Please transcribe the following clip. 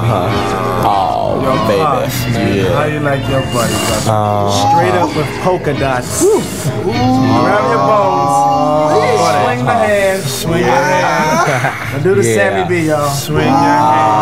Oh, baby. How you like your buddy, brother? Straight up with polka dots. Grab your bones. Swing the hand. Swing your hand. And do the Sammy B, y'all. Swing your hand.